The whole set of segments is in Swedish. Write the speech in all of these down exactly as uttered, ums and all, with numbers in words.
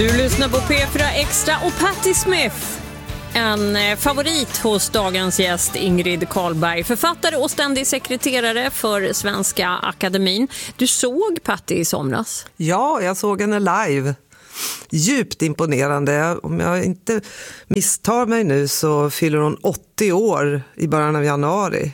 Du lyssnar på P fyra Extra och Patti Smith. En favorit hos dagens gäst Ingrid Carlberg, författare och ständig sekreterare för Svenska Akademin. Du såg Patti i somras? Ja, jag såg henne live. Djupt imponerande. Om jag inte misstar mig nu så fyller hon åttio år i början av januari.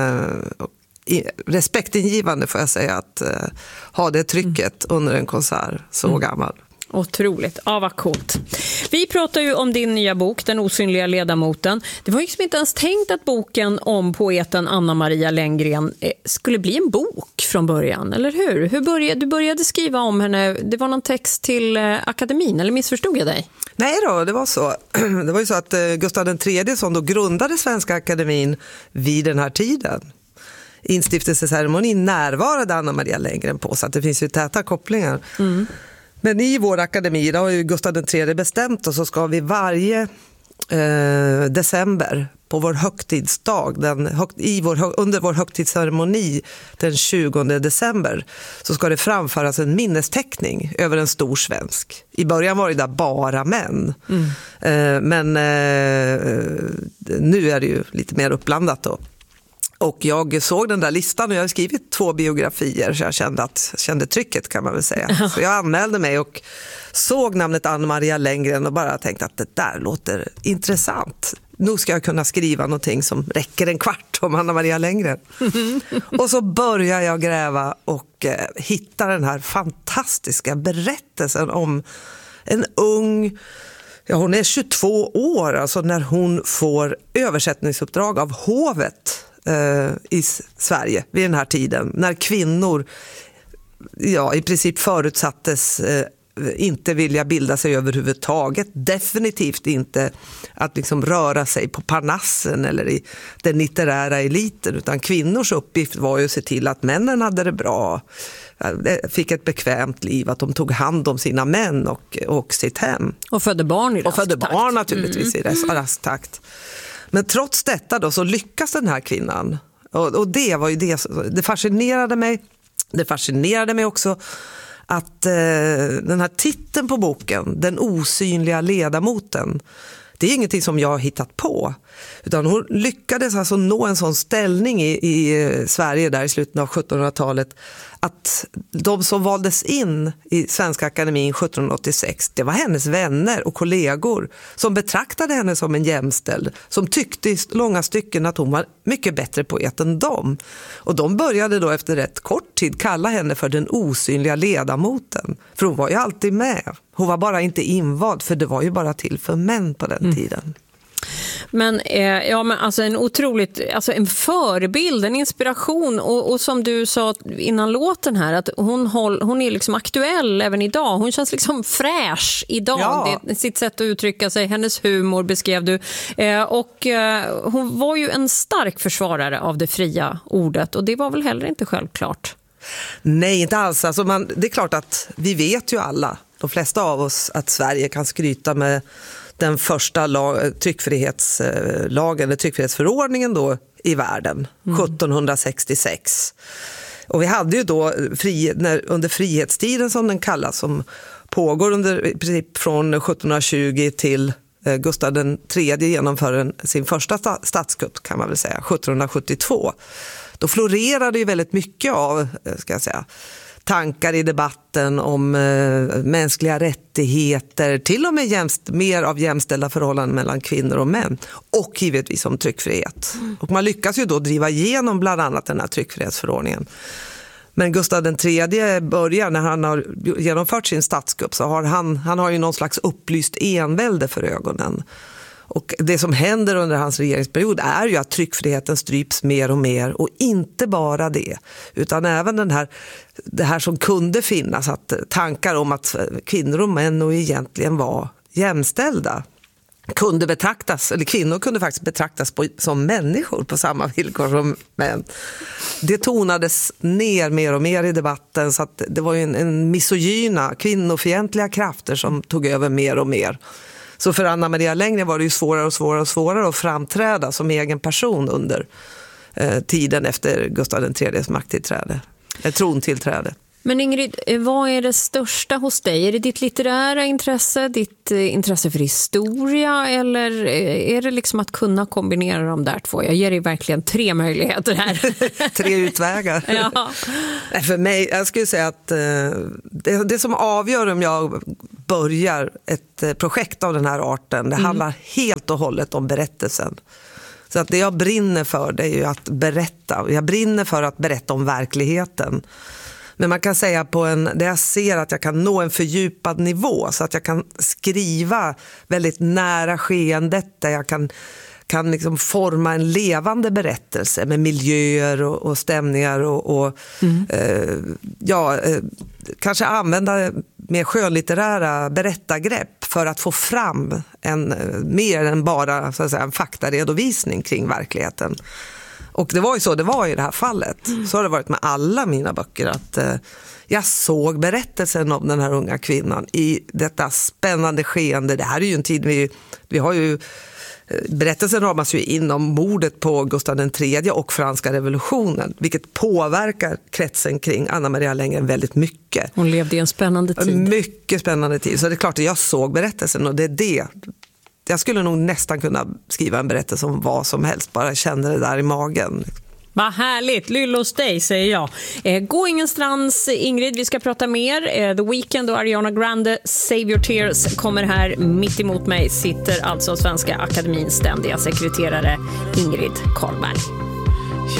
Eh, respektingivande får jag säga att eh, ha det trycket mm. under en konsert så mm. gammal. Otroligt, ja vad coolt. Vi pratar ju om din nya bok, Den osynliga ledamoten. Det var ju liksom inte ens tänkt att boken om poeten Anna Maria Lenngren skulle bli en bok från början, eller hur? Hur började, du började skriva om henne, det var någon text till akademin, eller missförstod jag dig? Nej då, det var så. Det var ju så att Gustav den tredje som då grundade Svenska Akademin vid den här tiden. Instiftelsecermonin närvarade Anna Maria Lenngren på, så att det finns ju täta kopplingar. Mm. Men i vår akademi, då har ju Gustav den tredje bestämt, och så ska vi varje eh, december på vår högtidsdag, den, i vår, under vår högtidsceremoni den tjugonde december, så ska det framföras en minnesteckning över en stor svensk. I början var det där bara män. Mm. Eh, men eh, nu är det ju lite mer uppblandat då. Och jag såg den där listan och jag har skrivit två biografier, så jag kände, att, kände trycket, kan man väl säga. Så jag anmälde mig och såg namnet Anna Maria Lenngren och bara tänkte att det där låter intressant. Nu ska jag kunna skriva någonting som räcker en kvart om Anna Maria Lenngren. Och så börjar jag gräva och eh, hitta den här fantastiska berättelsen om en ung... Ja, hon är tjugotvå år, alltså när hon får översättningsuppdrag av hovet i Sverige vid den här tiden, när kvinnor ja, i princip förutsattes eh, inte vilja bilda sig överhuvudtaget, definitivt inte att liksom röra sig på parnassen eller i den litterära eliten, utan kvinnors uppgift var ju att se till att männen hade det bra, fick ett bekvämt liv, att de tog hand om sina män och, och sitt hem. Och födde barn i rask Och födde takt. barn naturligtvis mm. i rask takt. Men trots detta då så lyckas den här kvinnan. Och, och det var ju det, det fascinerade mig. Det fascinerade mig också att eh, den här titeln på boken, Den osynliga ledamoten, det är ingenting som jag har hittat på. Utan hon lyckades alltså nå en sån ställning i, i Sverige där i slutet av sjuttonhundratalet att de som valdes in i Svenska Akademin sjuttonhundraåttiosex, det var hennes vänner och kollegor som betraktade henne som en jämställd, som tyckte i långa stycken att hon var mycket bättre poet än dem. Och de började då efter rätt kort tid kalla henne för den osynliga ledamoten. För hon var ju alltid med. Hon var bara inte invald, för det var ju bara till för män på den mm. tiden. Men, eh, ja, men alltså en otroligt, alltså en förebild, en inspiration, och, och som du sa innan låten här, att hon, håll, hon är liksom aktuell även idag. Hon känns liksom fräsch idag, ja. Det, sitt sätt att uttrycka sig, hennes humor beskrev du. Eh, och eh, hon var ju en stark försvarare av det fria ordet, och det var väl heller inte självklart. Nej, inte alls. Alltså man, det är klart att vi vet ju alla, de flesta av oss, att Sverige kan skryta med den första lag, tryckfrihetslagen, eller tryckfrihetsförordningen då i världen, mm. sjuttonhundrasextiosex. Och vi hade ju då fri, när, under frihetstiden som den kallas, som pågår under i princip från sjuttonhundratjugo till eh, Gustav den tredje genomför en, sin första statskupp, kan man väl säga, sjuttonhundrasjuttiotvå. Då florerade ju väldigt mycket av, ska jag säga, tankar i debatten om eh, mänskliga rättigheter, till och med jämst, mer av jämställda förhållanden mellan kvinnor och män, och givetvis om tryckfrihet. Mm. Och man lyckas ju då driva igenom bland annat den här tryckfrihetsförordningen. Men Gustav den tredje börjar, när han har genomfört sin statskupp, så har han, han har ju någon slags upplyst envälde för ögonen. Och det som händer under hans regeringsperiod är ju att tryckfriheten stryps mer och mer, och inte bara det, utan även den här, det här som kunde finnas, att tankar om att kvinnor och män och egentligen var jämställda kunde betraktas, eller kvinnor kunde faktiskt betraktas på, som människor på samma villkor som män. Det tonades ner mer och mer i debatten, så att det var ju en, en misogyna, kvinnofientliga krafter som tog över mer och mer. Så för Anna Maria Lenngren var det ju svårare och svårare och svårare att framträda som egen person under eh, tiden efter Gustav den tredjes makttillträde, eh, trontillträde. Men Ingrid, vad är det största hos dig? Är det ditt litterära intresse, ditt intresse för historia, eller är det liksom att kunna kombinera de där två? Jag ger dig verkligen tre möjligheter här. Tre utvägar. Ja. För mig, jag skulle säga att det, det som avgör om jag börjar ett projekt av den här arten, det mm. handlar helt och hållet om berättelsen. Så att det jag brinner för, det är ju att berätta. Jag brinner för att berätta om verkligheten. Men man kan säga på en, där jag ser att jag kan nå en fördjupad nivå, så att jag kan skriva väldigt nära skeendet, där jag kan, kan liksom forma en levande berättelse med miljöer och, och stämningar och, och mm. eh, ja, eh, kanske använda mer skönlitterära berättargrepp för att få fram en, mer än bara så att säga, en faktaredovisning kring verkligheten. Och det var ju så det var i det här fallet. Mm. Så har det varit med alla mina böcker, att eh, jag såg berättelsen om den här unga kvinnan i detta spännande skeende. Det här är ju en tid vi, vi har ju, berättelsen ramas ju inom mordet på Gustav den tredje och franska revolutionen, vilket påverkar kretsen kring Anna Maria Lenngren väldigt mycket. Hon levde i en spännande tid. Mycket spännande tid. Så det är klart att jag såg berättelsen, och det är det. Jag skulle nog nästan kunna skriva en berättelse om vad som helst, bara kände det där i magen. Vad härligt, lyll hos dig, säger jag. Eh, gå ingenstans, Ingrid, vi ska prata mer. Eh, The Weeknd och Ariana Grande, Save Your Tears, kommer här. Mitt emot mig sitter alltså Svenska Akademins ständiga sekreterare Ingrid Carlberg.